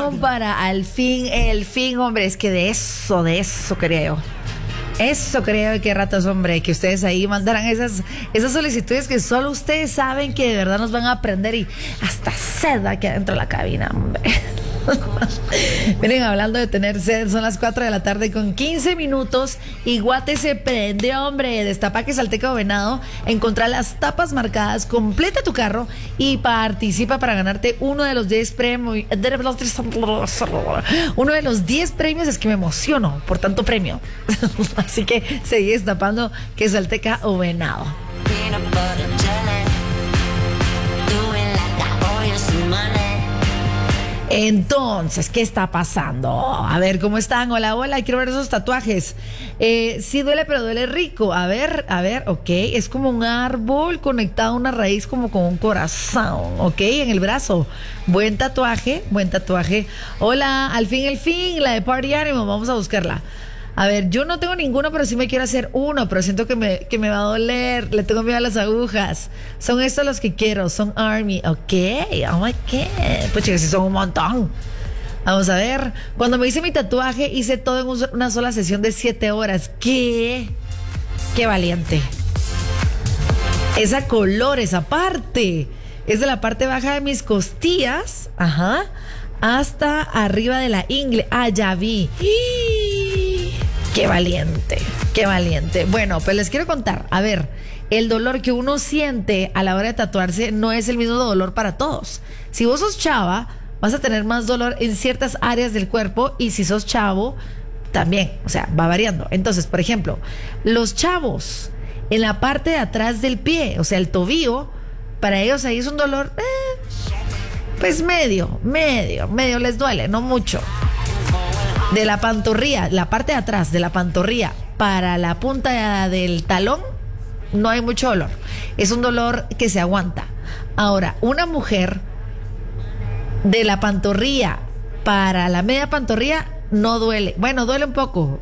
Votaron para al fin, el fin, hombre. Es que de eso quería yo. Eso creo que ratos, hombre, que ustedes ahí mandaran esas solicitudes que solo ustedes saben que de verdad nos van a aprender y hasta sed aquí adentro de la cabina, hombre. Miren, hablando de tener sed, son las 4 de la tarde con 15 minutos y Guate se prende, hombre. Destapa que Salteca o Venado, encontrar las tapas marcadas, completa tu carro y participa para ganarte uno de los 10 premios. Uno de los 10 premios, es que me emociono por tanto premio. Así que seguí destapando que Salteca o Venado. Entonces, ¿qué está pasando? A ver, ¿cómo están? Hola, hola, quiero ver esos tatuajes. Sí duele, pero duele rico. A ver, ok. Es como un árbol conectado a una raíz como con un corazón, ok, en el brazo. Buen tatuaje. Hola, al fin, la de Party Animal, vamos a buscarla. A ver, yo no tengo ninguno, pero sí me quiero hacer uno, pero siento que me va a doler. Le tengo miedo a las agujas. Son estos los que quiero, son Army. Ok, oh my God. Pues chicas, sí son un montón. Vamos a ver. Cuando me hice mi tatuaje, hice todo en una sola sesión de 7 horas. ¿Qué? Qué valiente. Esa color, esa parte. Es de la parte baja de mis costillas. Ajá. Hasta arriba de la ingle. Ah, ya vi. Qué valiente. Bueno, pues les quiero contar. A ver, el dolor que uno siente a la hora de tatuarse no es el mismo dolor para todos. Si vos sos chava, vas a tener más dolor en ciertas áreas del cuerpo, y si sos chavo, también. O sea, va variando. Entonces, por ejemplo, los chavos en la parte de atrás del pie, o sea, el tobillo, para ellos ahí es un dolor, pues medio les duele, no mucho. De la pantorrilla, la parte de atrás de la pantorrilla para la punta del talón, no hay mucho dolor. Es un dolor que se aguanta. Ahora, una mujer de la pantorrilla para la media pantorrilla no duele. Bueno, duele un poco.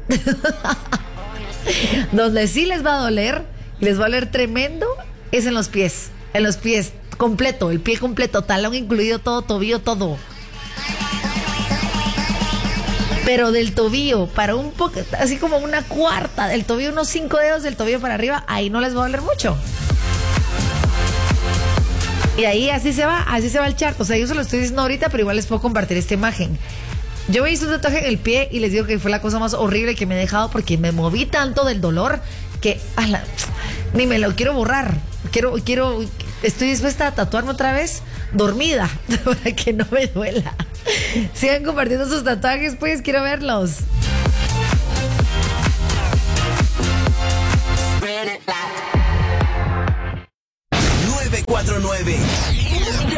Donde sí les va a doler, les va a doler tremendo, es en los pies. En los pies, completo, el pie completo, talón incluido, todo, tobillo, todo. Pero del tobillo para un poco, así como una cuarta del tobillo, unos 5 dedos del tobillo para arriba, ahí no les va a doler mucho. Y ahí así se va el chart. O sea, yo se lo estoy diciendo ahorita, pero igual les puedo compartir esta imagen. Yo me hice un tatuaje en el pie y les digo que fue la cosa más horrible que me he dejado, porque me moví tanto del dolor que ni me lo quiero borrar. Estoy dispuesta a tatuarme otra vez dormida para que no me duela. Sigan compartiendo sus tatuajes, pues quiero verlos. 949